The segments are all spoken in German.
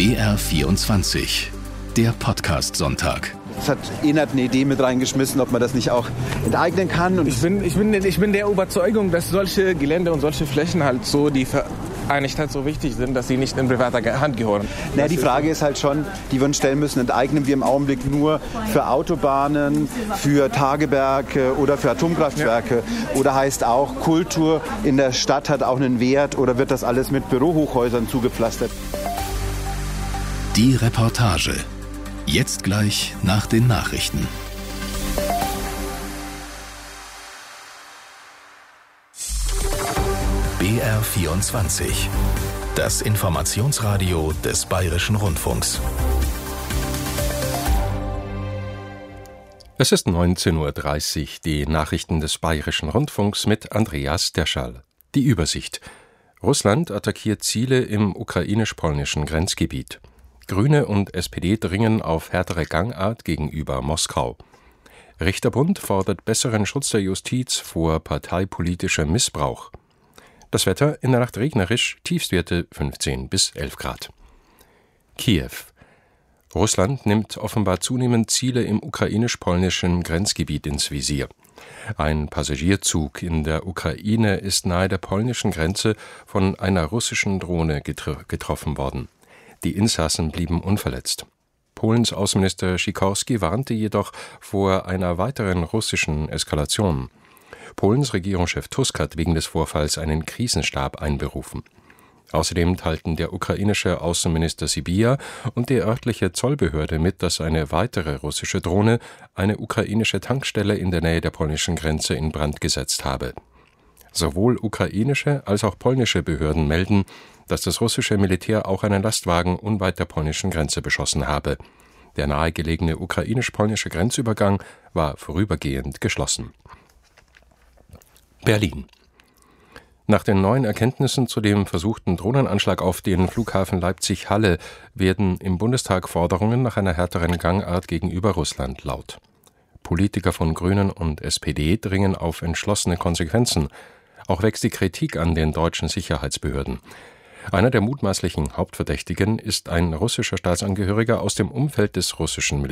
BR24, der Podcast-Sonntag. Es hat Enert eine Idee mit reingeschmissen, ob man das nicht auch enteignen kann. Und ich bin der Überzeugung, dass solche Gelände und solche Flächen halt so, die für eine Stadt so wichtig sind, dass sie nicht in privater Hand gehören. Naja, die Frage ist halt schon, die wir uns stellen müssen, enteignen wir im Augenblick nur für Autobahnen, für Tagewerke oder für Atomkraftwerke? Ja. Oder heißt auch, Kultur in der Stadt hat auch einen Wert, oder wird das alles mit Bürohochhäusern zugepflastert? Die Reportage. Jetzt gleich nach den Nachrichten. BR24. Das Informationsradio des Bayerischen Rundfunks. Es ist 19:30 Uhr, die Nachrichten des Bayerischen Rundfunks mit Andreas Derschall. Die Übersicht. Russland attackiert Ziele im ukrainisch-polnischen Grenzgebiet. Grüne und SPD dringen auf härtere Gangart gegenüber Moskau. Richterbund fordert besseren Schutz der Justiz vor parteipolitischem Missbrauch. Das Wetter in der Nacht regnerisch, Tiefstwerte 15 bis 11 Grad. Kiew. Russland nimmt offenbar zunehmend Ziele im ukrainisch-polnischen Grenzgebiet ins Visier. Ein Passagierzug in der Ukraine ist nahe der polnischen Grenze von einer russischen Drohne getroffen worden. Die Insassen blieben unverletzt. Polens Außenminister Sikorski warnte jedoch vor einer weiteren russischen Eskalation. Polens Regierungschef Tusk hat wegen des Vorfalls einen Krisenstab einberufen. Außerdem teilten der ukrainische Außenminister Sybiha und die örtliche Zollbehörde mit, dass eine weitere russische Drohne eine ukrainische Tankstelle in der Nähe der polnischen Grenze in Brand gesetzt habe. Sowohl ukrainische als auch polnische Behörden melden, dass das russische Militär auch einen Lastwagen unweit der polnischen Grenze beschossen habe. Der nahegelegene ukrainisch-polnische Grenzübergang war vorübergehend geschlossen. Berlin. Nach den neuen Erkenntnissen zu dem versuchten Drohnenanschlag auf den Flughafen Leipzig-Halle werden im Bundestag Forderungen nach einer härteren Gangart gegenüber Russland laut. Politiker von Grünen und SPD dringen auf entschlossene Konsequenzen. Auch wächst die Kritik an den deutschen Sicherheitsbehörden. Einer der mutmaßlichen Hauptverdächtigen ist ein russischer Staatsangehöriger aus dem Umfeld des russischen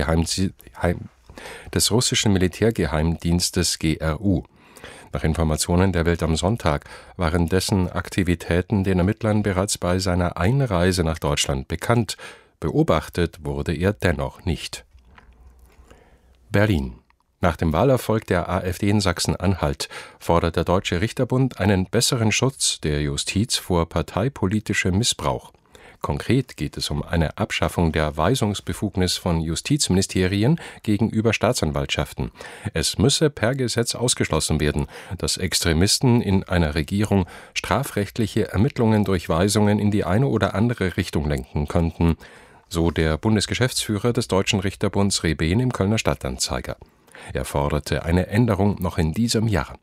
Militärgeheimdienstes GRU. Nach Informationen der Welt am Sonntag waren dessen Aktivitäten den Ermittlern bereits bei seiner Einreise nach Deutschland bekannt. Beobachtet wurde er dennoch nicht. Berlin. Nach dem Wahlerfolg der AfD in Sachsen-Anhalt fordert der Deutsche Richterbund einen besseren Schutz der Justiz vor parteipolitischem Missbrauch. Konkret geht es um eine Abschaffung der Weisungsbefugnis von Justizministerien gegenüber Staatsanwaltschaften. Es müsse per Gesetz ausgeschlossen werden, dass Extremisten in einer Regierung strafrechtliche Ermittlungen durch Weisungen in die eine oder andere Richtung lenken könnten, so der Bundesgeschäftsführer des Deutschen Richterbunds Rehben im Kölner Stadtanzeiger. Er forderte eine Änderung noch in diesem Jahr.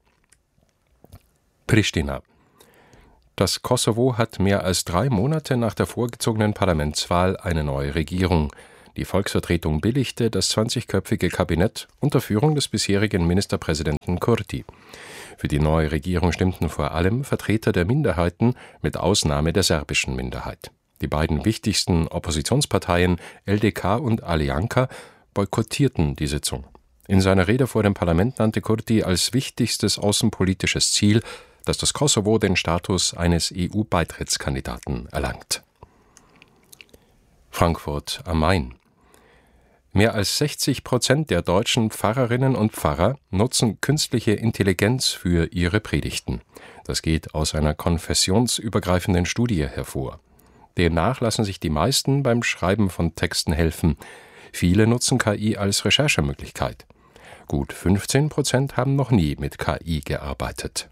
Pristina. Das Kosovo hat mehr als 3 Monate nach der vorgezogenen Parlamentswahl eine neue Regierung. Die Volksvertretung billigte das 20-köpfige Kabinett unter Führung des bisherigen Ministerpräsidenten Kurti. Für die neue Regierung stimmten vor allem Vertreter der Minderheiten mit Ausnahme der serbischen Minderheit. Die beiden wichtigsten Oppositionsparteien LDK und Alianka boykottierten die Sitzung. In seiner Rede vor dem Parlament nannte Kurti als wichtigstes außenpolitisches Ziel, dass das Kosovo den Status eines EU-Beitrittskandidaten erlangt. Frankfurt am Main. Mehr als 60% der deutschen Pfarrerinnen und Pfarrer nutzen künstliche Intelligenz für ihre Predigten. Das geht aus einer konfessionsübergreifenden Studie hervor. Demnach lassen sich die meisten beim Schreiben von Texten helfen. Viele nutzen KI als Recherchemöglichkeit. Gut 15% haben noch nie mit KI gearbeitet.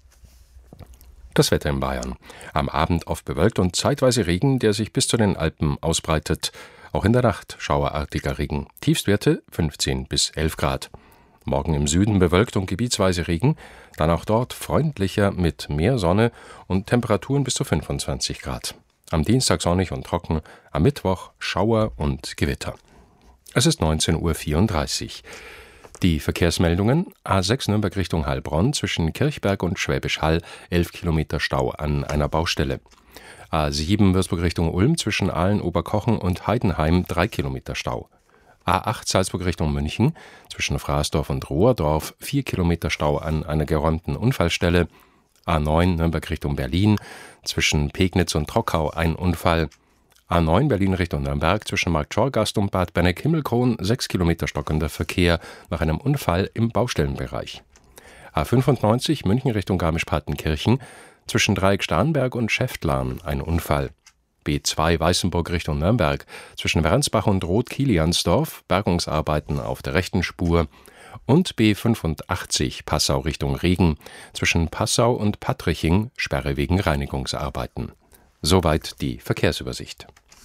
Das Wetter in Bayern. Am Abend oft bewölkt und zeitweise Regen, der sich bis zu den Alpen ausbreitet. Auch in der Nacht schauerartiger Regen. Tiefstwerte 15 bis 11 Grad. Morgen im Süden bewölkt und gebietsweise Regen, dann auch dort freundlicher mit mehr Sonne und Temperaturen bis zu 25 Grad. Am Dienstag sonnig und trocken, am Mittwoch Schauer und Gewitter. Es ist 19:34 Uhr. Die Verkehrsmeldungen: A6 Nürnberg Richtung Heilbronn zwischen Kirchberg und Schwäbisch Hall 11 Kilometer Stau an einer Baustelle. A7 Würzburg Richtung Ulm zwischen Aalen, Oberkochen und Heidenheim 3 Kilometer Stau. A8 Salzburg Richtung München zwischen Fraßdorf und Rohrdorf 4 Kilometer Stau an einer geräumten Unfallstelle. A9 Nürnberg Richtung Berlin zwischen Pegnitz und Trockau ein Unfall. A9 Berlin Richtung Nürnberg zwischen Marktschorgast und Bad Benneck-Himmelkron 6 Kilometer stockender Verkehr nach einem Unfall im Baustellenbereich. A95 München Richtung Garmisch-Partenkirchen zwischen Dreieck-Starnberg und Schäftlarn ein Unfall. B2 Weißenburg Richtung Nürnberg zwischen Wernsbach und Roth-Kiliansdorf Bergungsarbeiten auf der rechten Spur. Und B85 Passau Richtung Regen zwischen Passau und Pattriching Sperre wegen Reinigungsarbeiten. Soweit die Verkehrsübersicht.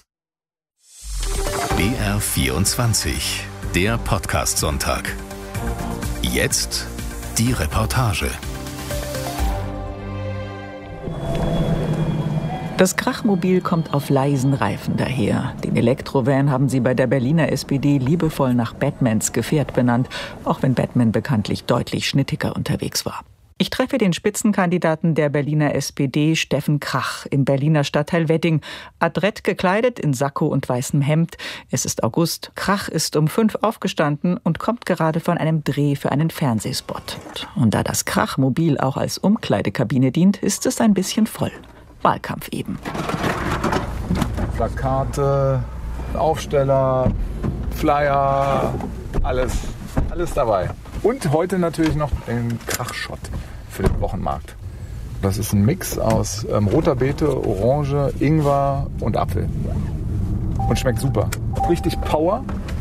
BR24, der Podcast-Sonntag. Jetzt die Reportage. Das Krachmobil kommt auf leisen Reifen daher. Den Elektrovan haben sie bei der Berliner SPD liebevoll nach Batmans Gefährt benannt, auch wenn Batman bekanntlich deutlich schnittiger unterwegs war. Ich treffe den Spitzenkandidaten der Berliner SPD, Steffen Krach, im Berliner Stadtteil Wedding. Adrett gekleidet in Sakko und weißem Hemd. Es ist August. Krach ist um 5 aufgestanden und kommt gerade von einem Dreh für einen Fernsehspot. Und da das Krachmobil auch als Umkleidekabine dient, ist es ein bisschen voll. Wahlkampf eben. Plakate, Aufsteller, Flyer, alles dabei. Und heute natürlich noch den Krachschott für den Wochenmarkt. Das ist ein Mix aus roter Beete, Orange, Ingwer und Apfel. Und schmeckt super. Richtig Power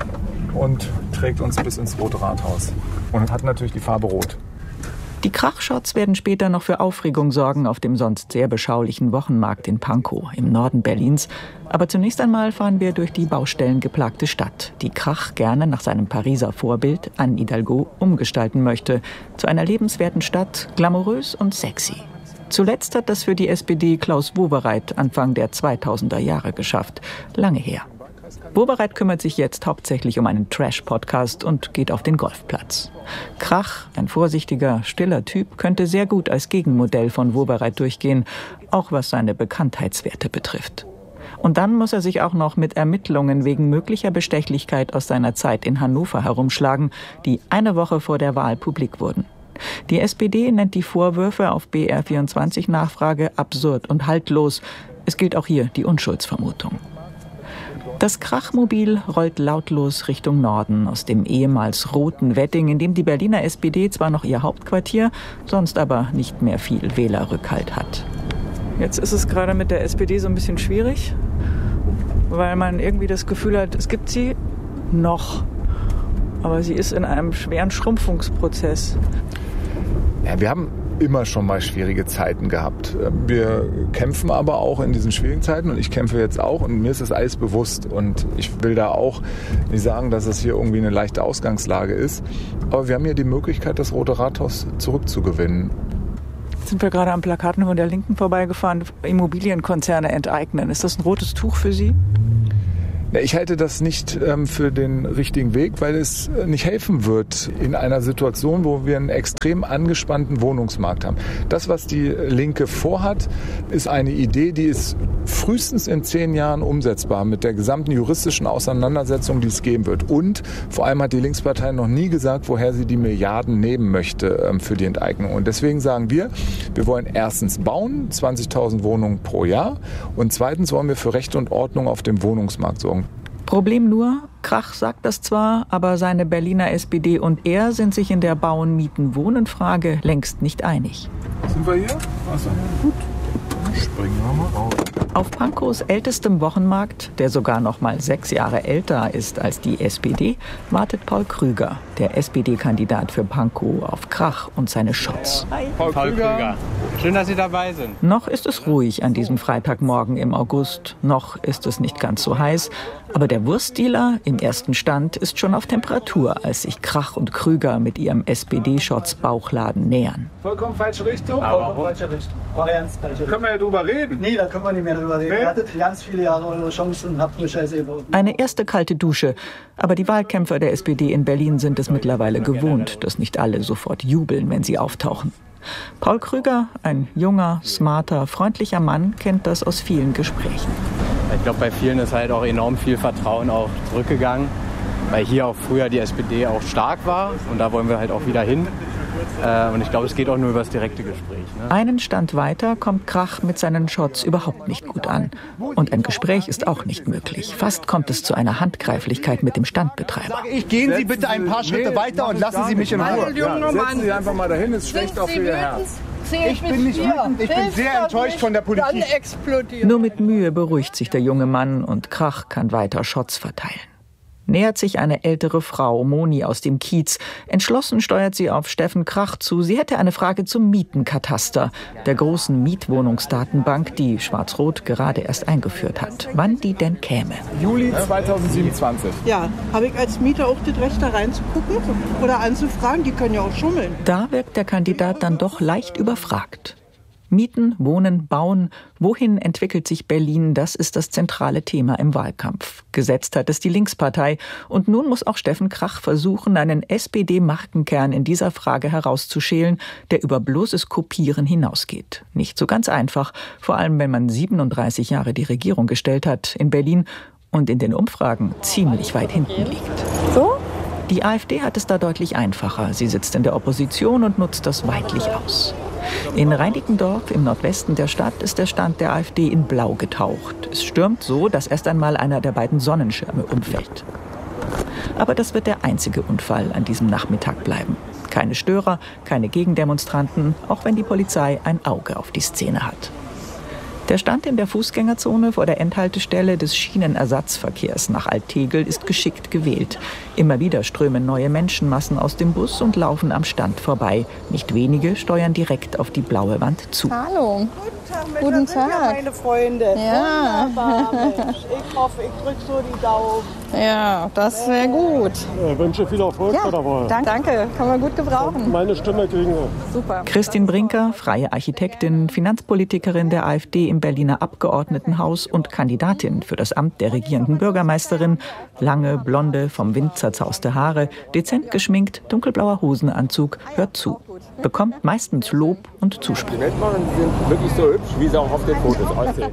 und trägt uns bis ins Rote Rathaus. Und hat natürlich die Farbe Rot. Die Krachshots werden später noch für Aufregung sorgen auf dem sonst sehr beschaulichen Wochenmarkt in Pankow im Norden Berlins. Aber zunächst einmal fahren wir durch die baustellengeplagte Stadt, die Krach gerne nach seinem Pariser Vorbild Anne Hidalgo umgestalten möchte. Zu einer lebenswerten Stadt, glamourös und sexy. Zuletzt hat das für die SPD Klaus Wowereit Anfang der 2000er Jahre geschafft. Lange her. Wowereit kümmert sich jetzt hauptsächlich um einen Trash-Podcast und geht auf den Golfplatz. Krach, ein vorsichtiger, stiller Typ, könnte sehr gut als Gegenmodell von Wowereit durchgehen, auch was seine Bekanntheitswerte betrifft. Und dann muss er sich auch noch mit Ermittlungen wegen möglicher Bestechlichkeit aus seiner Zeit in Hannover herumschlagen, die eine Woche vor der Wahl publik wurden. Die SPD nennt die Vorwürfe auf BR24 Nachfrage absurd und haltlos. Es gilt auch hier die Unschuldsvermutung. Das Krachmobil rollt lautlos Richtung Norden aus dem ehemals roten Wedding, in dem die Berliner SPD zwar noch ihr Hauptquartier, sonst aber nicht mehr viel Wählerrückhalt hat. Jetzt ist es gerade mit der SPD so ein bisschen schwierig, weil man irgendwie das Gefühl hat, es gibt sie noch, aber sie ist in einem schweren Schrumpfungsprozess. Ja, wir haben immer schon mal schwierige Zeiten gehabt. Wir kämpfen aber auch in diesen schwierigen Zeiten und ich kämpfe jetzt auch und mir ist das alles bewusst und ich will da auch nicht sagen, dass es hier irgendwie eine leichte Ausgangslage ist, aber wir haben hier die Möglichkeit, das Rote Rathaus zurückzugewinnen. Jetzt sind wir gerade am Plakaten von der Linken vorbeigefahren, Immobilienkonzerne enteignen. Ist das ein rotes Tuch für Sie? Ich halte das nicht für den richtigen Weg, weil es nicht helfen wird in einer Situation, wo wir einen extrem angespannten Wohnungsmarkt haben. Das, was die Linke vorhat, ist eine Idee, die ist frühestens in 10 Jahren umsetzbar mit der gesamten juristischen Auseinandersetzung, die es geben wird. Und vor allem hat die Linkspartei noch nie gesagt, woher sie die Milliarden nehmen möchte für die Enteignung. Und deswegen sagen wir wollen erstens bauen, 20.000 Wohnungen pro Jahr. Und zweitens wollen wir für Recht und Ordnung auf dem Wohnungsmarkt sorgen. Problem nur, Krach sagt das zwar, aber seine Berliner SPD und er sind sich in der Bauen-Mieten-Wohnen-Frage längst nicht einig. Sind wir hier? Also, gut. Springen wir mal raus. Auf Pankows ältestem Wochenmarkt, der sogar noch mal 6 Jahre älter ist als die SPD, wartet Paul Krüger, der SPD-Kandidat für Pankow, auf Krach und seine Shots. Hi. Paul Krüger. Schön, dass Sie dabei sind. Noch ist es ruhig an diesem Freitagmorgen im August. Noch ist es nicht ganz so heiß. Aber der Wurstdealer im ersten Stand ist schon auf Temperatur, als sich Krach und Krüger mit ihrem SPD-Shots-Bauchladen nähern. Vollkommen falsche Richtung? Vollkommen falsche Richtung. Können wir ja drüber reden? Nee, da können wir nicht mehr drüber reden. Ihr hattet ganz viele Jahre eure Chancen und habt nur Scheiße geboten. Eine erste kalte Dusche. Aber die Wahlkämpfer der SPD in Berlin sind es mittlerweile gewohnt, dass nicht alle sofort jubeln, wenn sie auftauchen. Paul Krüger, ein junger, smarter, freundlicher Mann, kennt das aus vielen Gesprächen. Ich glaube, bei vielen ist halt auch enorm viel Vertrauen auch zurückgegangen, weil hier auch früher die SPD auch stark war und da wollen wir halt auch wieder hin. Und ich glaube, es geht auch nur über das direkte Gespräch. Ne? Einen Stand weiter kommt Krach mit seinen Shots überhaupt nicht gut an. Und ein Gespräch ist auch nicht möglich. Fast kommt es zu einer Handgreiflichkeit mit dem Standbetreiber. Gehen Sie bitte ein paar Schritte weiter und lassen Sie mich in Ruhe. Setzen Sie einfach mal dahin, ist schlecht auch für Ihr Herz. Ich bin nicht wütend, ich bin sehr enttäuscht von der Politik. Nur mit Mühe beruhigt sich der junge Mann und Krach kann weiter Shots verteilen. Nähert sich eine ältere Frau, Moni aus dem Kiez. Entschlossen steuert sie auf Steffen Krach zu. Sie hätte eine Frage zum Mietenkataster, der großen Mietwohnungsdatenbank, die Schwarz-Rot gerade erst eingeführt hat. Wann die denn käme? Juli 2027. Ja, habe ich als Mieter auch das Recht, da reinzugucken oder anzufragen? Die können ja auch schummeln. Da wirkt der Kandidat dann doch leicht überfragt. Mieten, Wohnen, Bauen. Wohin entwickelt sich Berlin? Das ist das zentrale Thema im Wahlkampf. Gesetzt hat es die Linkspartei. Und nun muss auch Steffen Krach versuchen, einen SPD-Markenkern in dieser Frage herauszuschälen, der über bloßes Kopieren hinausgeht. Nicht so ganz einfach, vor allem wenn man 37 Jahre die Regierung gestellt hat in Berlin und in den Umfragen ziemlich weit hinten liegt. So? Die AfD hat es da deutlich einfacher. Sie sitzt in der Opposition und nutzt das weidlich aus. In Reinickendorf im Nordwesten der Stadt ist der Stand der AfD in Blau getaucht. Es stürmt so, dass erst einmal einer der beiden Sonnenschirme umfällt. Aber das wird der einzige Unfall an diesem Nachmittag bleiben. Keine Störer, keine Gegendemonstranten, auch wenn die Polizei ein Auge auf die Szene hat. Der Stand in der Fußgängerzone vor der Endhaltestelle des Schienenersatzverkehrs nach Alt-Tegel ist geschickt gewählt. Immer wieder strömen neue Menschenmassen aus dem Bus und laufen am Stand vorbei. Nicht wenige steuern direkt auf die blaue Wand zu. Hallo. Guten Tag. Ja, meine Freunde. Ja. Wunderbar, Mensch. Ich hoffe, ich drücke so die Daumen. Ja, das wäre gut. Ich wünsche viel Erfolg bei der Wahl. Danke, kann man gut gebrauchen. Meine Stimme kriegen wir. Super. Christine Brinker, freie Architektin, Finanzpolitikerin der AfD im Berliner Abgeordnetenhaus und Kandidatin für das Amt der regierenden Bürgermeisterin. Lange, blonde, vom Wind zerzauste Haare, dezent geschminkt, dunkelblauer Hosenanzug, hört zu. Bekommt meistens Lob und Zuspruch. Die Weltbahnen sind wirklich so hübsch, wie sie auch auf den Fotos aussehen.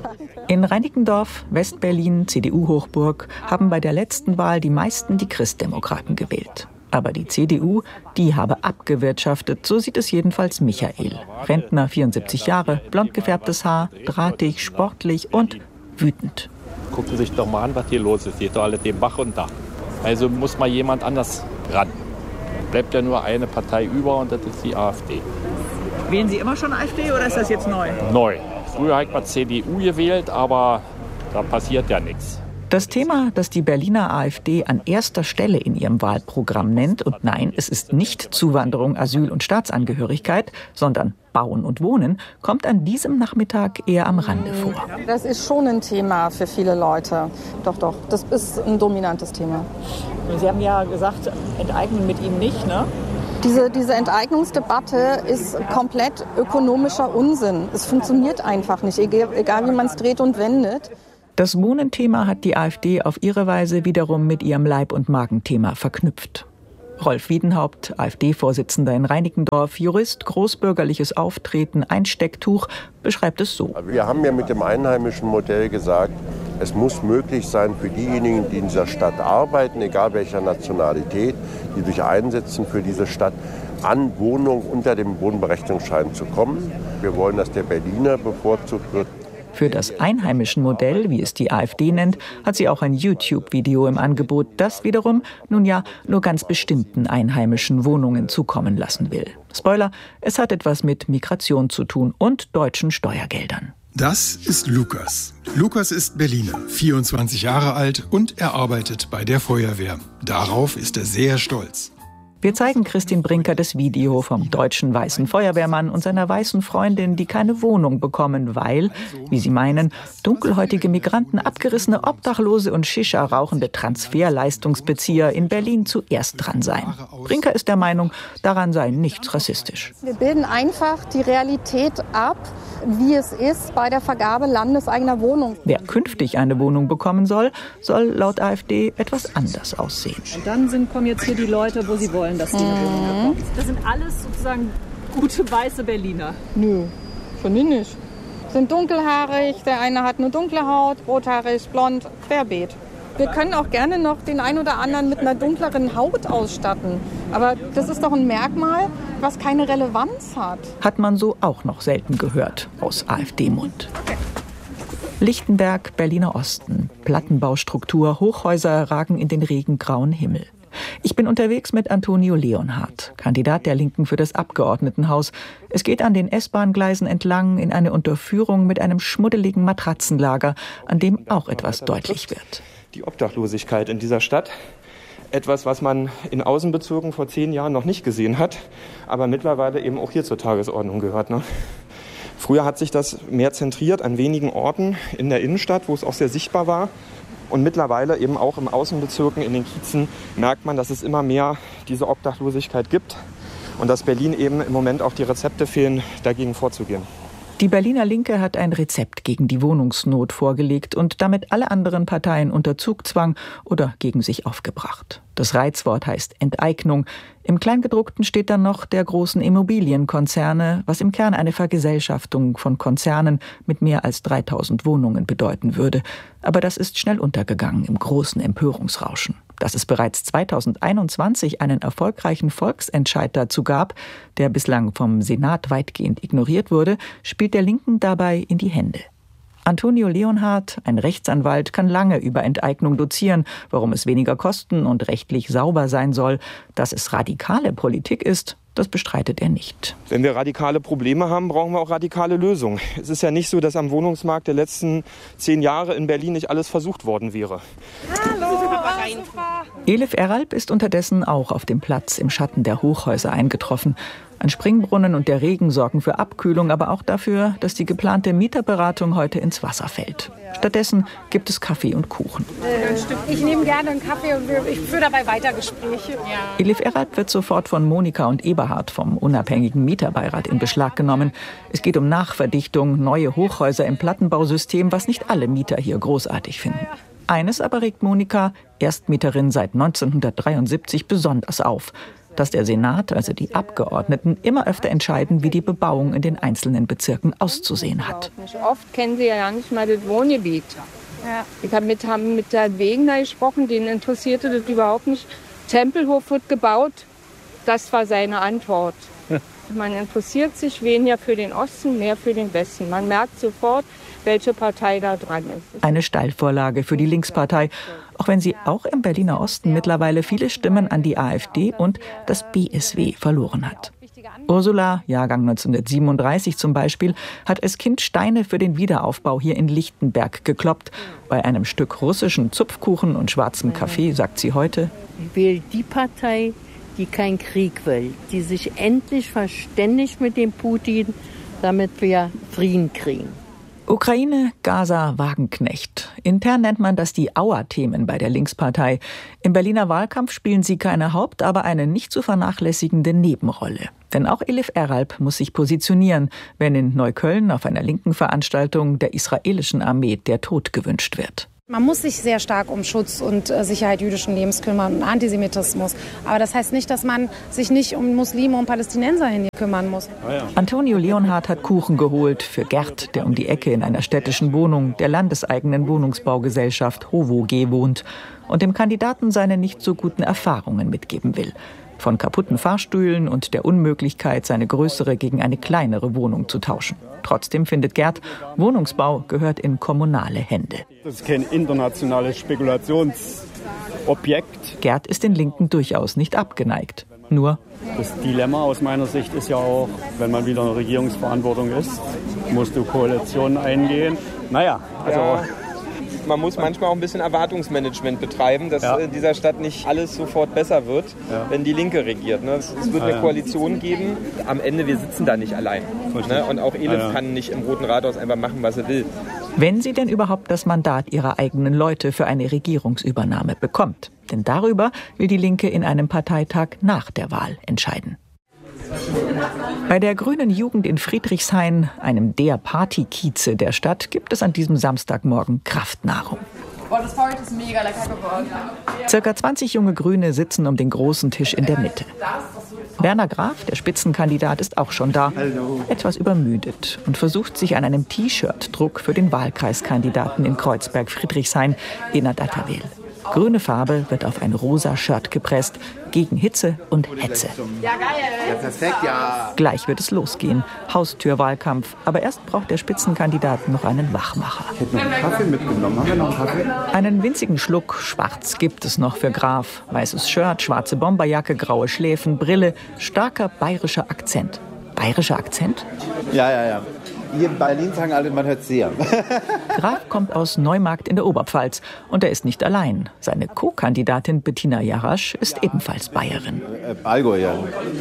In Reinickendorf, West-Berlin, CDU-Hochburg, haben bei der letzten Wahl die meisten die Christdemokraten gewählt. Aber die CDU, die habe abgewirtschaftet, so sieht es jedenfalls Michael. Rentner, 74 Jahre, blond gefärbtes Haar, drahtig, sportlich und wütend. Gucken Sie sich doch mal an, was hier los ist. Geht doch alles den Bach runter. Also muss mal jemand anders ran. Bleibt ja nur eine Partei über und das ist die AfD. Wählen Sie immer schon AfD oder ist das jetzt neu? Neu. Früher habe ich mal CDU gewählt, aber da passiert ja nichts. Das Thema, das die Berliner AfD an erster Stelle in ihrem Wahlprogramm nennt, und nein, es ist nicht Zuwanderung, Asyl und Staatsangehörigkeit, sondern Bauen und Wohnen, kommt an diesem Nachmittag eher am Rande vor. Das ist schon ein Thema für viele Leute. Doch, das ist ein dominantes Thema. Sie haben ja gesagt, enteignen mit Ihnen nicht, ne? Diese Enteignungsdebatte ist komplett ökonomischer Unsinn. Es funktioniert einfach nicht, egal wie man es dreht und wendet. Das Wohnenthema hat die AfD auf ihre Weise wiederum mit ihrem Leib- und Magenthema verknüpft. Rolf Wiedenhaupt, AfD-Vorsitzender in Reinickendorf, Jurist, großbürgerliches Auftreten, Einstecktuch, beschreibt es so. Wir haben ja mit dem einheimischen Modell gesagt, es muss möglich sein für diejenigen, die in dieser Stadt arbeiten, egal welcher Nationalität, die sich einsetzen für diese Stadt, an Wohnungen unter dem Wohnberechtigungsschein zu kommen. Wir wollen, dass der Berliner bevorzugt wird. Für das einheimischen Modell, wie es die AfD nennt, hat sie auch ein YouTube-Video im Angebot, das wiederum, nun ja, nur ganz bestimmten einheimischen Wohnungen zukommen lassen will. Spoiler, es hat etwas mit Migration zu tun und deutschen Steuergeldern. Das ist Lukas. Lukas ist Berliner, 24 Jahre alt und er arbeitet bei der Feuerwehr. Darauf ist er sehr stolz. Wir zeigen Christine Brinker das Video vom deutschen weißen Feuerwehrmann und seiner weißen Freundin, die keine Wohnung bekommen, weil, wie sie meinen, dunkelhäutige Migranten, abgerissene Obdachlose und Shisha-rauchende Transferleistungsbezieher in Berlin zuerst dran seien. Brinker ist der Meinung, daran sei nichts rassistisch. Wir bilden einfach die Realität ab, wie es ist bei der Vergabe landeseigener Wohnungen. Wer künftig eine Wohnung bekommen soll, soll laut AfD etwas anders aussehen. Und dann kommen jetzt hier die Leute, wo sie wollen, dass die eine Wohnung bekommen. Das sind alles sozusagen gute weiße Berliner? Nö, finde ich nicht. Sind dunkelhaarig, der eine hat eine dunkle Haut, rothaarig, blond, querbeet. Wir können auch gerne noch den einen oder anderen mit einer dunkleren Haut ausstatten. Aber das ist doch ein Merkmal, was keine Relevanz hat. Hat man so auch noch selten gehört aus AfD-Mund. Lichtenberg, Berliner Osten. Plattenbaustruktur, Hochhäuser ragen in den regengrauen Himmel. Ich bin unterwegs mit Antonio Leonhardt, Kandidat der Linken für das Abgeordnetenhaus. Es geht an den S-Bahn-Gleisen entlang in eine Unterführung mit einem schmuddeligen Matratzenlager, an dem auch etwas deutlich wird. Die Obdachlosigkeit in dieser Stadt. Etwas, was man in Außenbezirken vor 10 Jahren noch nicht gesehen hat, aber mittlerweile eben auch hier zur Tagesordnung gehört. Ne? Früher hat sich das mehr zentriert an wenigen Orten in der Innenstadt, wo es auch sehr sichtbar war. Und mittlerweile eben auch im Außenbezirken, in den Kiezen, merkt man, dass es immer mehr diese Obdachlosigkeit gibt und dass Berlin eben im Moment auch die Rezepte fehlen, dagegen vorzugehen. Die Berliner Linke hat ein Rezept gegen die Wohnungsnot vorgelegt und damit alle anderen Parteien unter Zugzwang oder gegen sich aufgebracht. Das Reizwort heißt Enteignung. Im Kleingedruckten steht dann noch der großen Immobilienkonzerne, was im Kern eine Vergesellschaftung von Konzernen mit mehr als 3000 Wohnungen bedeuten würde. Aber das ist schnell untergegangen im großen Empörungsrauschen. Dass es bereits 2021 einen erfolgreichen Volksentscheid dazu gab, der bislang vom Senat weitgehend ignoriert wurde, spielt der Linken dabei in die Hände. Antonio Leonhardt, ein Rechtsanwalt, kann lange über Enteignung dozieren, warum es weniger kosten und rechtlich sauber sein soll. Dass es radikale Politik ist, das bestreitet er nicht. Wenn wir radikale Probleme haben, brauchen wir auch radikale Lösungen. Es ist ja nicht so, dass am Wohnungsmarkt der letzten 10 Jahre in Berlin nicht alles versucht worden wäre. Hallo, Elif Eralp ist unterdessen auch auf dem Platz im Schatten der Hochhäuser eingetroffen. Ein Springbrunnen und der Regen sorgen für Abkühlung, aber auch dafür, dass die geplante Mieterberatung heute ins Wasser fällt. Stattdessen gibt es Kaffee und Kuchen. Ich nehme gerne einen Kaffee und ich führe dabei weiter Gespräche. Ja. Elif Eralp wird sofort von Monika und Eberhard vom unabhängigen Mieterbeirat in Beschlag genommen. Es geht um Nachverdichtung, neue Hochhäuser im Plattenbausystem, was nicht alle Mieter hier großartig finden. Eines aber regt Monika, Erstmieterin seit 1973, besonders auf: dass der Senat, also die Abgeordneten, immer öfter entscheiden, wie die Bebauung in den einzelnen Bezirken auszusehen hat. Oft kennen sie ja nicht mal das Wohngebiet. Ja. Ich habe mit der Wegener gesprochen, den interessierte das überhaupt nicht. Tempelhof wird gebaut, das war seine Antwort. Man interessiert sich weniger für den Osten, mehr für den Westen. Man merkt sofort, welche Partei da dran ist. Eine Steilvorlage für die Linkspartei, auch wenn sie auch im Berliner Osten mittlerweile viele Stimmen an die AfD und das BSW verloren hat. Ursula, Jahrgang 1937 zum Beispiel, hat als Kind Steine für den Wiederaufbau hier in Lichtenberg gekloppt. Bei einem Stück russischen Zupfkuchen und schwarzem Kaffee sagt sie heute: Ich wähle die Partei, die keinen Krieg will, die sich endlich verständigt mit dem Putin, damit wir Frieden kriegen. Ukraine, Gaza, Wagenknecht. Intern nennt man das die Auer-Themen bei der Linkspartei. Im Berliner Wahlkampf spielen sie keine Haupt-, aber eine nicht zu vernachlässigende Nebenrolle. Denn auch Elif Eralp muss sich positionieren, wenn in Neukölln auf einer linken Veranstaltung der israelischen Armee der Tod gewünscht wird. Man muss sich sehr stark um Schutz und Sicherheit jüdischen Lebens kümmern und Antisemitismus. Aber das heißt nicht, dass man sich nicht um Muslime und Palästinenser hin kümmern muss. Antonio Leonhardt hat Kuchen geholt für Gerd, der um die Ecke in einer städtischen Wohnung der landeseigenen Wohnungsbaugesellschaft HOVOG wohnt und dem Kandidaten seine nicht so guten Erfahrungen mitgeben will. Von kaputten Fahrstühlen und der Unmöglichkeit, seine größere gegen eine kleinere Wohnung zu tauschen. Trotzdem findet Gerd, Wohnungsbau gehört in kommunale Hände. Das ist kein internationales Spekulationsobjekt. Gerd ist den Linken durchaus nicht abgeneigt. Nur: Das Dilemma aus meiner Sicht ist ja auch, wenn man wieder in Regierungsverantwortung ist, musst du Koalitionen eingehen. Naja, also... Ja. Man muss manchmal auch ein bisschen Erwartungsmanagement betreiben, dass in dieser Stadt nicht alles sofort besser wird, wenn die Linke regiert. Ne? Es wird eine Koalition geben. Am Ende, wir sitzen da nicht allein. Ne? Und auch Elif kann nicht im Roten Rathaus einfach machen, was er will. Wenn sie denn überhaupt das Mandat ihrer eigenen Leute für eine Regierungsübernahme bekommt. Denn darüber will die Linke in einem Parteitag nach der Wahl entscheiden. Bei der Grünen Jugend in Friedrichshain, einem der Partykieze der Stadt, gibt es an diesem Samstagmorgen Kraftnahrung. Boah, das Porridge ist mega lecker geworden. Circa 20 junge Grüne sitzen um den großen Tisch in der Mitte. Werner Graf, der Spitzenkandidat, ist auch schon da, etwas übermüdet und versucht sich an einem T-Shirt-Druck für den Wahlkreiskandidaten in Kreuzberg-Friedrichshain, Enad Atterwehl. Grüne Farbe wird auf ein rosa Shirt gepresst, gegen Hitze und Hetze. Ja, geil. Ja, perfekt, ja. Gleich wird es losgehen. Haustürwahlkampf. Aber erst braucht der Spitzenkandidat noch einen Wachmacher. Ich hätte noch einen Kaffee mitgenommen. Haben wir noch einen Kaffee? Einen winzigen Schluck Schwarz gibt es noch für Graf. Weißes Shirt, schwarze Bomberjacke, graue Schläfen, Brille, starker bayerischer Akzent. Bayerischer Akzent? Ja. Hier in Berlin sagen alle, man hört sehr. Graf kommt aus Neumarkt in der Oberpfalz und er ist nicht allein. Seine Co-Kandidatin Bettina Jarasch ist ebenfalls Bayerin. Allgäu, ja.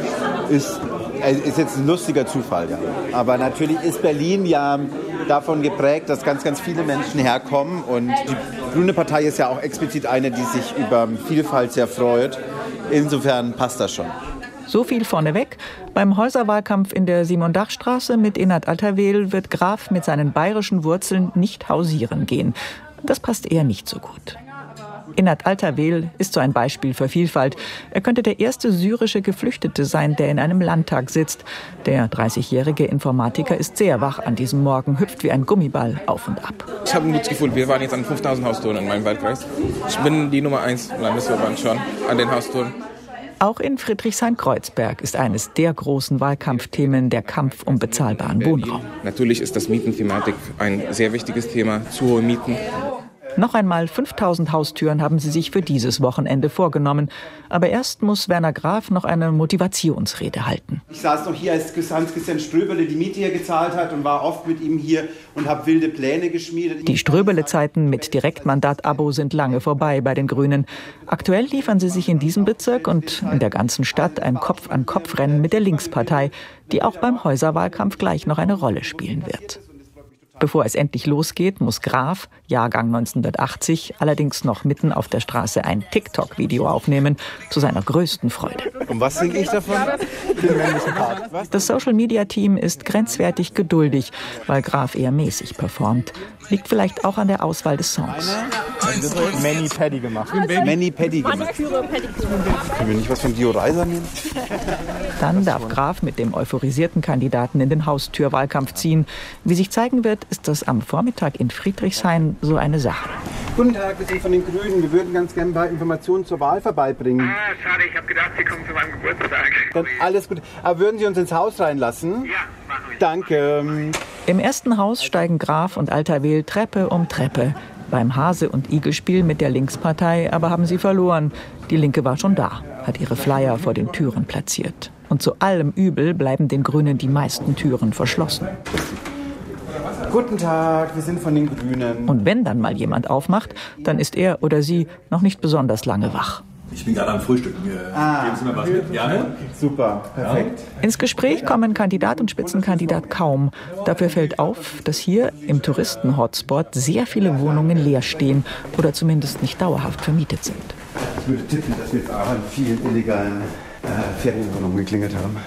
Ist jetzt ein lustiger Zufall, ja. Aber natürlich ist Berlin ja davon geprägt, dass ganz, ganz viele Menschen herkommen. Und die Grüne Partei ist ja auch explizit eine, die sich über Vielfalt sehr freut. Insofern passt das schon. So viel vorneweg. Beim Häuserwahlkampf in der Simon-Dach-Straße mit Enad Atterwehl wird Graf mit seinen bayerischen Wurzeln nicht hausieren gehen. Das passt eher nicht so gut. Enad Atterwehl ist so ein Beispiel für Vielfalt. Er könnte der erste syrische Geflüchtete sein, der in einem Landtag sitzt. Der 30-jährige Informatiker ist sehr wach an diesem Morgen, hüpft wie ein Gummiball auf und ab. Ich habe ein gutes Gefühl. Wir waren jetzt an 5000 Haustouren in meinem Wahlkreis. Ich bin die Nummer 1 im Landesverband schon an den Haustouren. Auch in Friedrichshain-Kreuzberg ist eines der großen Wahlkampfthemen der Kampf um bezahlbaren Wohnraum. Natürlich ist das Mietenthematik ein sehr wichtiges Thema, zu hohe Mieten. Noch einmal 5000 Haustüren haben sie sich für dieses Wochenende vorgenommen. Aber erst muss Werner Graf noch eine Motivationsrede halten. Ich saß noch hier, als Hans-Christian Ströberle die Miete hier gezahlt hat und war oft mit ihm hier und habe wilde Pläne geschmiedet. Die Ströberle-Zeiten mit Direktmandat-Abo sind lange vorbei bei den Grünen. Aktuell liefern sie sich in diesem Bezirk und in der ganzen Stadt ein Kopf-an-Kopf-Rennen mit der Linkspartei, die auch beim Häuserwahlkampf gleich noch eine Rolle spielen wird. Bevor es endlich losgeht, muss Graf, Jahrgang 1980, allerdings noch mitten auf der Straße ein TikTok-Video aufnehmen, zu seiner größten Freude. Und was singe ich davon? Den männlichen Part. Das Social-Media-Team ist grenzwertig geduldig, weil Graf eher mäßig performt. Liegt vielleicht auch an der Auswahl des Songs. Mani-Paddy gemacht. Mani-Paddy gemacht. Können wir nicht was von Dio Reiser nehmen? Dann darf Graf mit dem euphorisierten Kandidaten in den Haustürwahlkampf ziehen. Wie sich zeigen wird, ist das am Vormittag in Friedrichshain so eine Sache. Guten Tag, wir sind von den Grünen. Wir würden ganz gerne ein paar Informationen zur Wahl vorbeibringen. Schade, ich habe gedacht, Sie kommen zu meinem Geburtstag. Dann alles gut. Aber würden Sie uns ins Haus reinlassen? Ja, machen wir. Danke. Im ersten Haus steigen Graf und Atterwehl Treppe um Treppe. Beim Hase- und Igelspiel mit der Linkspartei aber haben sie verloren. Die Linke war schon da, hat ihre Flyer vor den Türen platziert. Und zu allem Übel bleiben den Grünen die meisten Türen verschlossen. Guten Tag, wir sind von den Grünen. Und wenn dann mal jemand aufmacht, dann ist er oder sie noch nicht besonders lange wach. Ich bin gerade am Frühstück. Geben Sie mir was mit? Gerne. Super, perfekt. Ins Gespräch kommen Kandidat und Spitzenkandidat kaum. Dafür fällt auf, dass hier im Touristen-Hotspot sehr viele Wohnungen leer stehen oder zumindest nicht dauerhaft vermietet sind. Ich würde tippen, dass wir jetzt auch an vielen illegalen Ferienwohnungen geklingelt haben.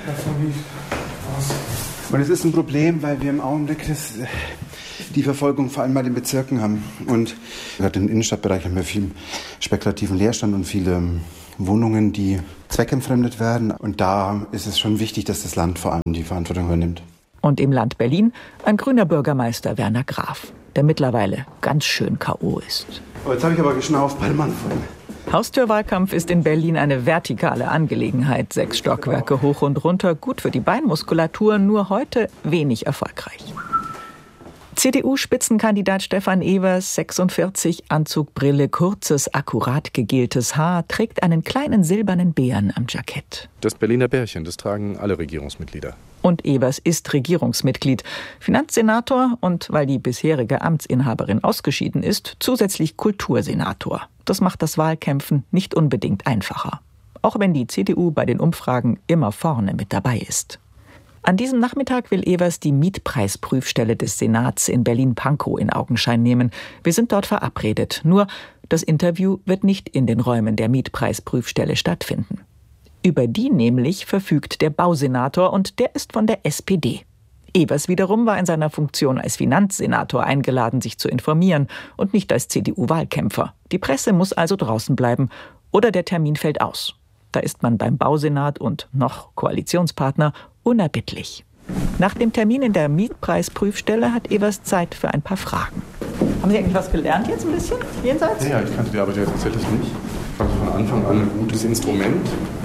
Und es ist ein Problem, weil wir im Augenblick die Verfolgung vor allem bei den Bezirken haben. Und gerade im Innenstadtbereich haben wir viel spekulativen Leerstand und viele Wohnungen, die zweckentfremdet werden. Und da ist es schon wichtig, dass das Land vor allem die Verantwortung übernimmt. Und im Land Berlin ein grüner Bürgermeister Werner Graf, der mittlerweile ganz schön K.O. ist. Oh, jetzt habe ich aber geschnauft bei dem Mann vorhin. Haustürwahlkampf ist in Berlin eine vertikale Angelegenheit. 6 Stockwerke hoch und runter, gut für die Beinmuskulatur, nur heute wenig erfolgreich. CDU-Spitzenkandidat Stefan Evers, 46, Anzug, Brille, kurzes, akkurat gegeltes Haar, trägt einen kleinen silbernen Bären am Jackett. Das Berliner Bärchen, das tragen alle Regierungsmitglieder. Und Evers ist Regierungsmitglied, Finanzsenator und, weil die bisherige Amtsinhaberin ausgeschieden ist, zusätzlich Kultursenator. Das macht das Wahlkämpfen nicht unbedingt einfacher. Auch wenn die CDU bei den Umfragen immer vorne mit dabei ist. An diesem Nachmittag will Evers die Mietpreisprüfstelle des Senats in Berlin-Pankow in Augenschein nehmen. Wir sind dort verabredet. Nur, das Interview wird nicht in den Räumen der Mietpreisprüfstelle stattfinden. Über die nämlich verfügt der Bausenator und der ist von der SPD. Evers wiederum war in seiner Funktion als Finanzsenator eingeladen, sich zu informieren und nicht als CDU-Wahlkämpfer. Die Presse muss also draußen bleiben oder der Termin fällt aus. Da ist man beim Bausenat und noch Koalitionspartner unerbittlich. Nach dem Termin in der Mietpreisprüfstelle hat Evers Zeit für ein paar Fragen. Haben Sie eigentlich was gelernt jetzt ein bisschen jenseits? Ja, ich kannte die Arbeit ja tatsächlich nicht. Also von Anfang an ein gutes Instrument,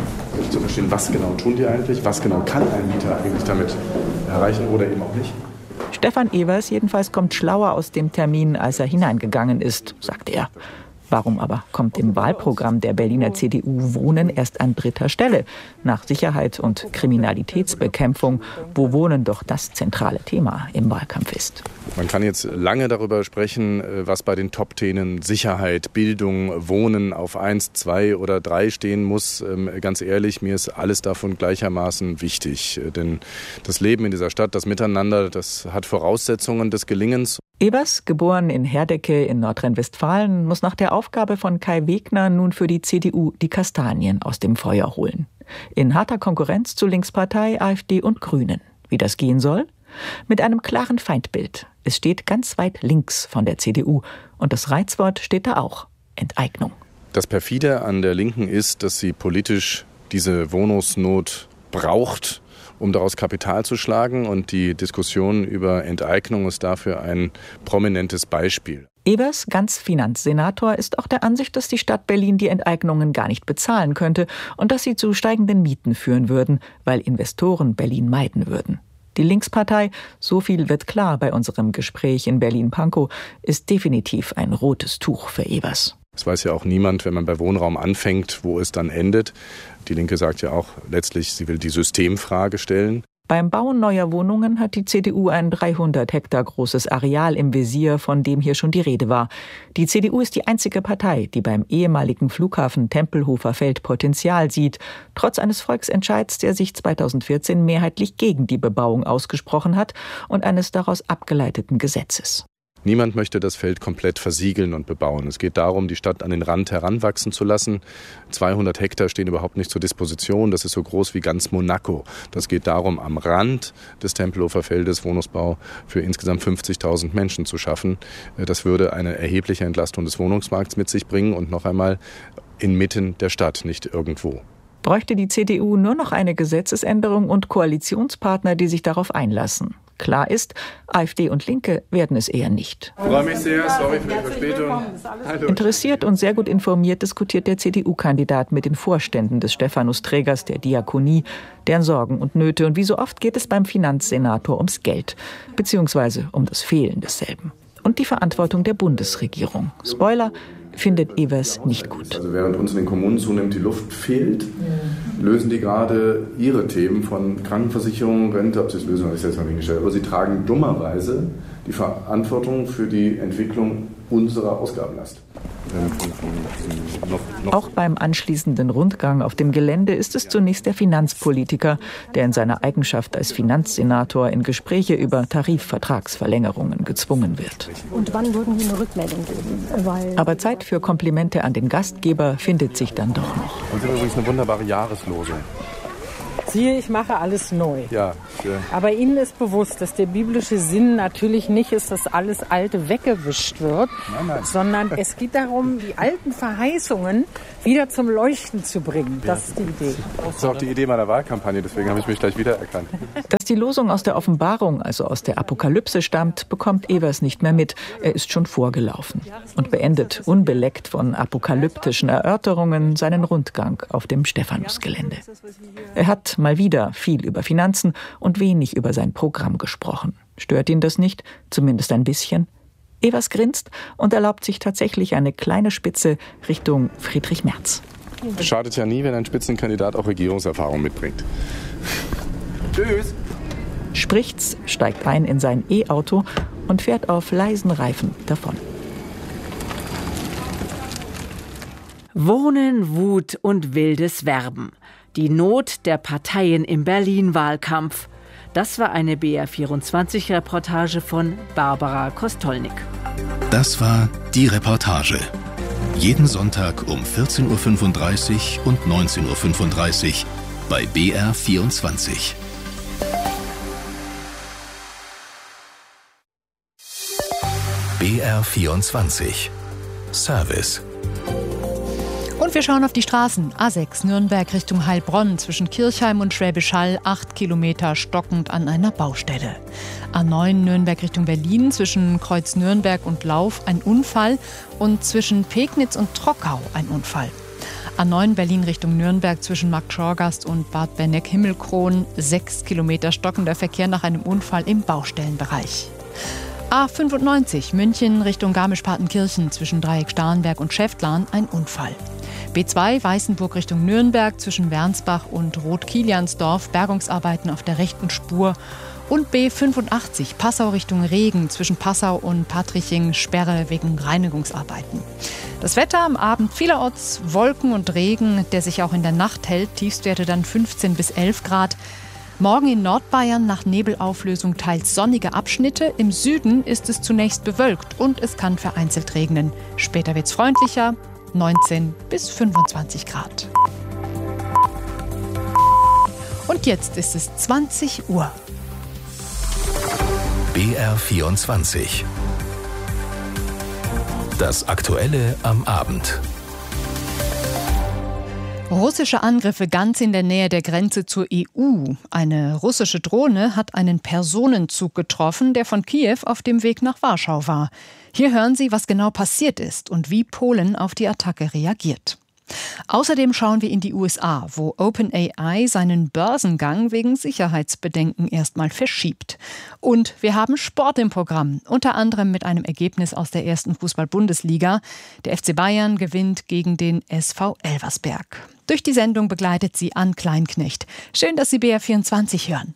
zu verstehen, was genau tun die eigentlich, was genau kann ein Mieter eigentlich damit erreichen oder eben auch nicht. Stefan Evers jedenfalls kommt schlauer aus dem Termin, als er hineingegangen ist, sagt er. Warum aber kommt im Wahlprogramm der Berliner CDU Wohnen erst an 3. Stelle? Nach Sicherheit und Kriminalitätsbekämpfung, wo Wohnen doch das zentrale Thema im Wahlkampf ist. Man kann jetzt lange darüber sprechen, was bei den Top-Themen Sicherheit, Bildung, Wohnen auf 1, 2 oder 3 stehen muss. Ganz ehrlich, mir ist alles davon gleichermaßen wichtig. Denn das Leben in dieser Stadt, das Miteinander, das hat Voraussetzungen des Gelingens. Evers, geboren in Herdecke in Nordrhein-Westfalen, muss nach der Aufgabe von Kai Wegner nun für die CDU die Kastanien aus dem Feuer holen. In harter Konkurrenz zu Linkspartei, AfD und Grünen. Wie das gehen soll? Mit einem klaren Feindbild. Es steht ganz weit links von der CDU. Und das Reizwort steht da auch: Enteignung. Das Perfide an der Linken ist, dass sie politisch diese Wohnungsnot braucht, um daraus Kapital zu schlagen. Und die Diskussion über Enteignung ist dafür ein prominentes Beispiel. Evers, ganz Finanzsenator, ist auch der Ansicht, dass die Stadt Berlin die Enteignungen gar nicht bezahlen könnte und dass sie zu steigenden Mieten führen würden, weil Investoren Berlin meiden würden. Die Linkspartei, so viel wird klar bei unserem Gespräch in Berlin-Pankow, ist definitiv ein rotes Tuch für Evers. Es weiß ja auch niemand, wenn man bei Wohnraum anfängt, wo es dann endet. Die Linke sagt ja auch letztlich, sie will die Systemfrage stellen. Beim Bauen neuer Wohnungen hat die CDU ein 300 Hektar großes Areal im Visier, von dem hier schon die Rede war. Die CDU ist die einzige Partei, die beim ehemaligen Flughafen Tempelhofer Feld Potenzial sieht, trotz eines Volksentscheids, der sich 2014 mehrheitlich gegen die Bebauung ausgesprochen hat und eines daraus abgeleiteten Gesetzes. Niemand möchte das Feld komplett versiegeln und bebauen. Es geht darum, die Stadt an den Rand heranwachsen zu lassen. 200 Hektar stehen überhaupt nicht zur Disposition. Das ist so groß wie ganz Monaco. Das geht darum, am Rand des Tempelhofer Feldes Wohnungsbau für insgesamt 50.000 Menschen zu schaffen. Das würde eine erhebliche Entlastung des Wohnungsmarkts mit sich bringen und noch einmal inmitten der Stadt, nicht irgendwo. Bräuchte die CDU nur noch eine Gesetzesänderung und Koalitionspartner, die sich darauf einlassen. Klar ist, AfD und Linke werden es eher nicht. Ich freue mich sehr, sorry für die Verspätung. Interessiert und sehr gut informiert diskutiert der CDU-Kandidat mit den Vorständen des Stephanusträgers der Diakonie, deren Sorgen und Nöte. Und wie so oft geht es beim Finanzsenator ums Geld, beziehungsweise um das Fehlen desselben. Und die Verantwortung der Bundesregierung. Spoiler: findet Evers nicht gut. Also während uns in den Kommunen zunehmend die Luft fehlt, lösen die gerade ihre Themen von Krankenversicherung, Rente, ob sie es lösen, habe ich selbst mal hingestellt, aber sie tragen dummerweise die Verantwortung für die Entwicklung unserer Ausgabenlast. Auch beim anschließenden Rundgang auf dem Gelände ist es zunächst der Finanzpolitiker, der in seiner Eigenschaft als Finanzsenator in Gespräche über Tarifvertragsverlängerungen gezwungen wird. Und wann würden Sie eine Rückmeldung geben? Aber Zeit für Komplimente an den Gastgeber findet sich dann doch noch. Und Sie haben übrigens eine wunderbare Jahreslosung. Siehe, ich mache alles neu. Ja, aber Ihnen ist bewusst, dass der biblische Sinn natürlich nicht ist, dass alles Alte weggewischt wird, sondern es geht darum, die alten Verheißungen wieder zum Leuchten zu bringen. Das ist die Idee. Das ist auch die Idee meiner Wahlkampagne, deswegen habe ich mich gleich wiedererkannt. Dass die Losung aus der Offenbarung, also aus der Apokalypse stammt, bekommt Evers nicht mehr mit. Er ist schon vorgelaufen und beendet, unbeleckt von apokalyptischen Erörterungen, seinen Rundgang auf dem Stephanusgelände. Er hat mal wieder viel über Finanzen und wenig über sein Programm gesprochen. Stört ihn das nicht? Zumindest ein bisschen? Evers grinst und erlaubt sich tatsächlich eine kleine Spitze Richtung Friedrich Merz. Schadet ja nie, wenn ein Spitzenkandidat auch Regierungserfahrung mitbringt. Tschüss! Spricht's, steigt ein in sein E-Auto und fährt auf leisen Reifen davon. Wohnen, Wut und wildes Werben. Die Not der Parteien im Berlin-Wahlkampf. Das war eine BR24-Reportage von Barbara Kostolnik. Das war die Reportage. Jeden Sonntag um 14.35 Uhr und 19.35 Uhr bei BR24. BR24 Service. Und wir schauen auf die Straßen. A6 Nürnberg Richtung Heilbronn zwischen Kirchheim und Schwäbisch Hall 8 Kilometer stockend an einer Baustelle. A9 Nürnberg Richtung Berlin zwischen Kreuz Nürnberg und Lauf ein Unfall und zwischen Pegnitz und Trockau ein Unfall. A9 Berlin Richtung Nürnberg zwischen Marktschorgast und Bad Benneck-Himmelkron 6 Kilometer stockender Verkehr nach einem Unfall im Baustellenbereich. A95 München Richtung Garmisch-Partenkirchen zwischen Dreieck Starnberg und Schäftlarn ein Unfall. B2 Weißenburg Richtung Nürnberg zwischen Wernsbach und Rot-Kiliansdorf Bergungsarbeiten auf der rechten Spur. Und B85 Passau Richtung Regen zwischen Passau und Patriching Sperre wegen Reinigungsarbeiten. Das Wetter am Abend vielerorts Wolken und Regen, der sich auch in der Nacht hält. Tiefstwerte dann 15 bis 11 Grad. Morgen in Nordbayern nach Nebelauflösung teils sonnige Abschnitte. Im Süden ist es zunächst bewölkt und es kann vereinzelt regnen. Später wird es freundlicher, 19 bis 25 Grad. Und jetzt ist es 20 Uhr. BR24. Das Aktuelle am Abend. Russische Angriffe ganz in der Nähe der Grenze zur EU. Eine russische Drohne hat einen Personenzug getroffen, der von Kiew auf dem Weg nach Warschau war. Hier hören Sie, was genau passiert ist und wie Polen auf die Attacke reagiert. Außerdem schauen wir in die USA, wo OpenAI seinen Börsengang wegen Sicherheitsbedenken erstmal verschiebt. Und wir haben Sport im Programm, unter anderem mit einem Ergebnis aus der ersten Fußball-Bundesliga. Der FC Bayern gewinnt gegen den SV Elversberg. Durch die Sendung begleitet sie Ann Kleinknecht. Schön, dass Sie BR24 hören.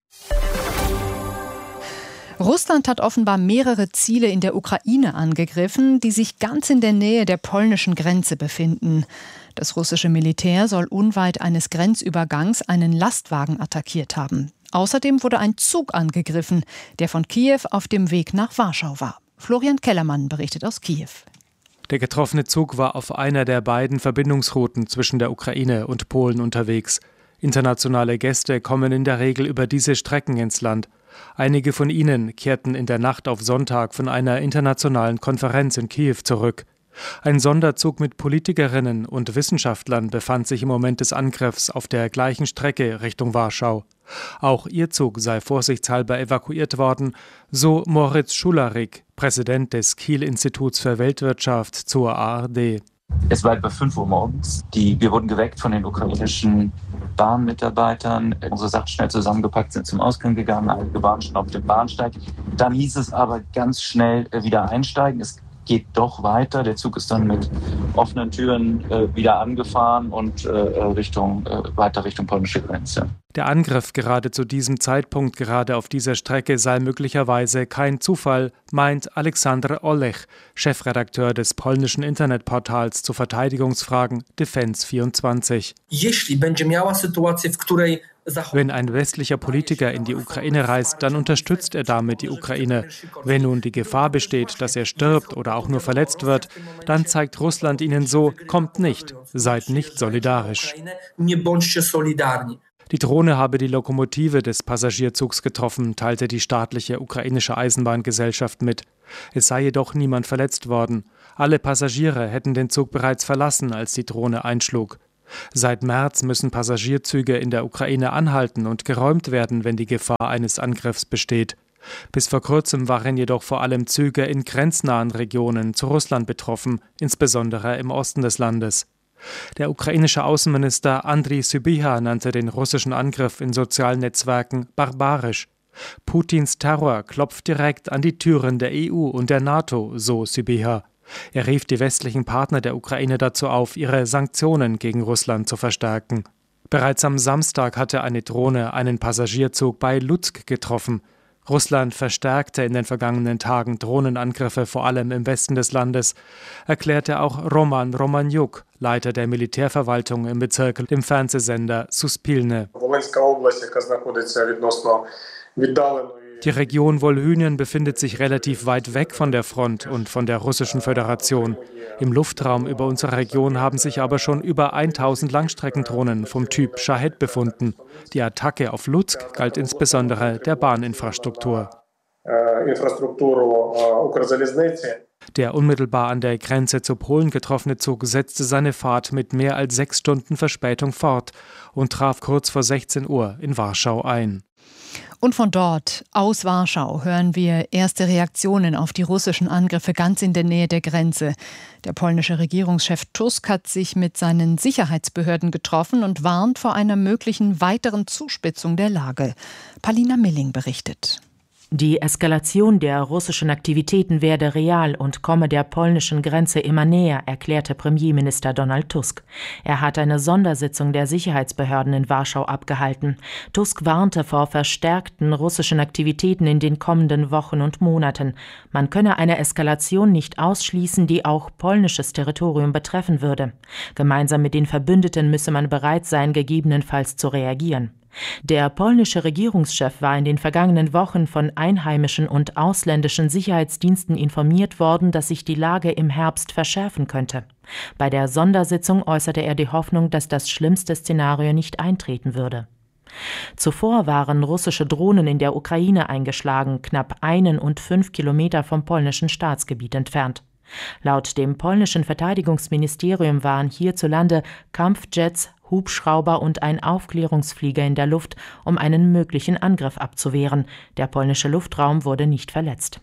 Russland hat offenbar mehrere Ziele in der Ukraine angegriffen, die sich ganz in der Nähe der polnischen Grenze befinden. Das russische Militär soll unweit eines Grenzübergangs einen Lastwagen attackiert haben. Außerdem wurde ein Zug angegriffen, der von Kiew auf dem Weg nach Warschau war. Florian Kellermann berichtet aus Kiew. Der getroffene Zug war auf einer der beiden Verbindungsrouten zwischen der Ukraine und Polen unterwegs. Internationale Gäste kommen in der Regel über diese Strecken ins Land. Einige von ihnen kehrten in der Nacht auf Sonntag von einer internationalen Konferenz in Kiew zurück. Ein Sonderzug mit Politikerinnen und Wissenschaftlern befand sich im Moment des Angriffs auf der gleichen Strecke Richtung Warschau. Auch ihr Zug sei vorsichtshalber evakuiert worden, so Moritz Schularik, Präsident des Kiel-Instituts für Weltwirtschaft zur ARD. Es war etwa 5 Uhr morgens. Wir wurden geweckt von den ukrainischen Bahnmitarbeitern. Unsere Sachen schnell zusammengepackt, sind zum Ausgang gegangen. Einige waren schon auf dem Bahnsteig. Dann hieß es aber ganz schnell wieder einsteigen. Es geht doch weiter. Der Zug ist dann mit offenen Türen wieder angefahren und weiter Richtung polnische Grenze. Der Angriff gerade zu diesem Zeitpunkt, gerade auf dieser Strecke, sei möglicherweise kein Zufall, meint Aleksander Olech, Chefredakteur des polnischen Internetportals zu Verteidigungsfragen Defense24. Wenn ein westlicher Politiker in die Ukraine reist, dann unterstützt er damit die Ukraine. Wenn nun die Gefahr besteht, dass er stirbt oder auch nur verletzt wird, dann zeigt Russland ihnen so, kommt nicht, seid nicht solidarisch. Die Drohne habe die Lokomotive des Passagierzugs getroffen, teilte die staatliche ukrainische Eisenbahngesellschaft mit. Es sei jedoch niemand verletzt worden. Alle Passagiere hätten den Zug bereits verlassen, als die Drohne einschlug. Seit März müssen Passagierzüge in der Ukraine anhalten und geräumt werden, wenn die Gefahr eines Angriffs besteht. Bis vor kurzem waren jedoch vor allem Züge in grenznahen Regionen zu Russland betroffen, insbesondere im Osten des Landes. Der ukrainische Außenminister Andriy Sybiha nannte den russischen Angriff in sozialen Netzwerken barbarisch. Putins Terror klopft direkt an die Türen der EU und der NATO, so Sybiha. Er rief die westlichen Partner der Ukraine dazu auf, ihre Sanktionen gegen Russland zu verstärken. Bereits am Samstag hatte eine Drohne einen Passagierzug bei Lutsk getroffen. Russland verstärkte in den vergangenen Tagen Drohnenangriffe, vor allem im Westen des Landes, erklärte auch Roman Romaniuk, Leiter der Militärverwaltung im Bezirk, dem Fernsehsender Suspilne. Die Region Wolhynien befindet sich relativ weit weg von der Front und von der Russischen Föderation. Im Luftraum über unsere Region haben sich aber schon über 1000 Langstreckendrohnen vom Typ Shahed befunden. Die Attacke auf Lutsk galt insbesondere der Bahninfrastruktur. Der unmittelbar an der Grenze zu Polen getroffene Zug setzte seine Fahrt mit mehr als 6 Stunden Verspätung fort und traf kurz vor 16 Uhr in Warschau ein. Und von dort, aus Warschau, hören wir erste Reaktionen auf die russischen Angriffe ganz in der Nähe der Grenze. Der polnische Regierungschef Tusk hat sich mit seinen Sicherheitsbehörden getroffen und warnt vor einer möglichen weiteren Zuspitzung der Lage. Palina Milling berichtet. Die Eskalation der russischen Aktivitäten werde real und komme der polnischen Grenze immer näher, erklärte Premierminister Donald Tusk. Er hat eine Sondersitzung der Sicherheitsbehörden in Warschau abgehalten. Tusk warnte vor verstärkten russischen Aktivitäten in den kommenden Wochen und Monaten. Man könne eine Eskalation nicht ausschließen, die auch polnisches Territorium betreffen würde. Gemeinsam mit den Verbündeten müsse man bereit sein, gegebenenfalls zu reagieren. Der polnische Regierungschef war in den vergangenen Wochen von einheimischen und ausländischen Sicherheitsdiensten informiert worden, dass sich die Lage im Herbst verschärfen könnte. Bei der Sondersitzung äußerte er die Hoffnung, dass das schlimmste Szenario nicht eintreten würde. Zuvor waren russische Drohnen in der Ukraine eingeschlagen, knapp 1 und 5 Kilometer vom polnischen Staatsgebiet entfernt. Laut dem polnischen Verteidigungsministerium waren hierzulande Kampfjets, Hubschrauber und ein Aufklärungsflieger in der Luft, um einen möglichen Angriff abzuwehren. Der polnische Luftraum wurde nicht verletzt.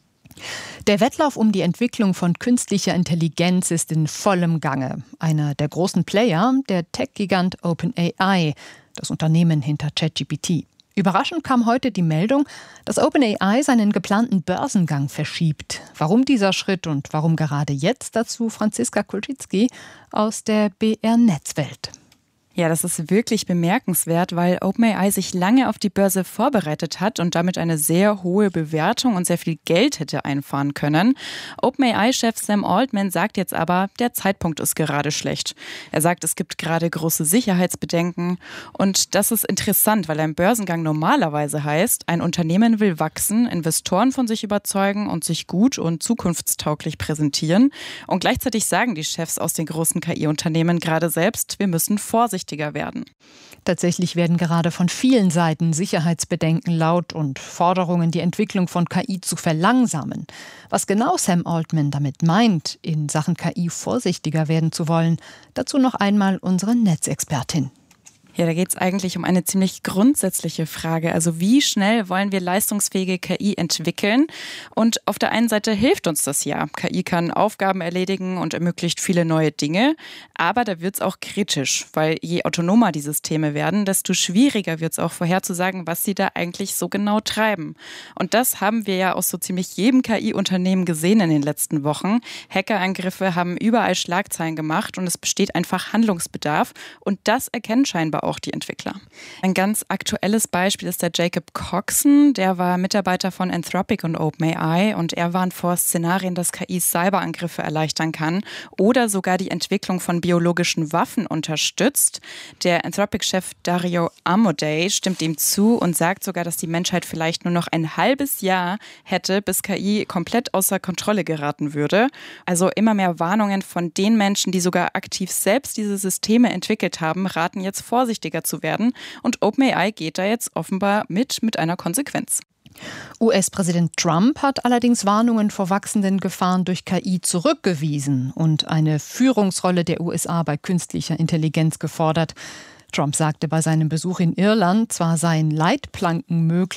Der Wettlauf um die Entwicklung von künstlicher Intelligenz ist in vollem Gange. Einer der großen Player, der Tech-Gigant OpenAI, das Unternehmen hinter ChatGPT. Überraschend kam heute die Meldung, dass OpenAI seinen geplanten Börsengang verschiebt. Warum dieser Schritt und warum gerade jetzt, dazu Franziska Kulczycki aus der BR-Netzwelt. Ja, das ist wirklich bemerkenswert, weil OpenAI sich lange auf die Börse vorbereitet hat und damit eine sehr hohe Bewertung und sehr viel Geld hätte einfahren können. OpenAI-Chef Sam Altman sagt jetzt aber, der Zeitpunkt ist gerade schlecht. Er sagt, es gibt gerade große Sicherheitsbedenken und das ist interessant, weil ein Börsengang normalerweise heißt, ein Unternehmen will wachsen, Investoren von sich überzeugen und sich gut und zukunftstauglich präsentieren. Und gleichzeitig sagen die Chefs aus den großen KI-Unternehmen gerade selbst, wir müssen vorsichtig werden. Tatsächlich werden gerade von vielen Seiten Sicherheitsbedenken laut und Forderungen, die Entwicklung von KI zu verlangsamen. Was genau Sam Altman damit meint, in Sachen KI vorsichtiger werden zu wollen, dazu noch einmal unsere Netzexpertin. Ja, da geht es eigentlich um eine ziemlich grundsätzliche Frage. Also wie schnell wollen wir leistungsfähige KI entwickeln? Und auf der einen Seite hilft uns das ja. KI kann Aufgaben erledigen und ermöglicht viele neue Dinge. Aber da wird es auch kritisch, weil je autonomer die Systeme werden, desto schwieriger wird es auch vorherzusagen, was sie da eigentlich so genau treiben. Und das haben wir ja aus so ziemlich jedem KI-Unternehmen gesehen in den letzten Wochen. Hackerangriffe haben überall Schlagzeilen gemacht und es besteht einfach Handlungsbedarf. Und das erkennen scheinbar auch die Entwickler. Ein ganz aktuelles Beispiel ist der Jacob Coxon, der war Mitarbeiter von Anthropic und OpenAI und er warnt vor Szenarien, dass KI Cyberangriffe erleichtern kann oder sogar die Entwicklung von biologischen Waffen unterstützt. Der Anthropic-Chef Dario Amodei stimmt ihm zu und sagt sogar, dass die Menschheit vielleicht nur noch ein halbes Jahr hätte, bis KI komplett außer Kontrolle geraten würde. Also immer mehr Warnungen von den Menschen, die sogar aktiv selbst diese Systeme entwickelt haben, raten jetzt vorsichtiger zu werden. Und OpenAI geht da jetzt offenbar mit einer Konsequenz. US-Präsident Trump hat allerdings Warnungen vor wachsenden Gefahren durch KI zurückgewiesen und eine Führungsrolle der USA bei künstlicher Intelligenz gefordert. Trump sagte bei seinem Besuch in Irland, zwar seien Leitplanken möglich,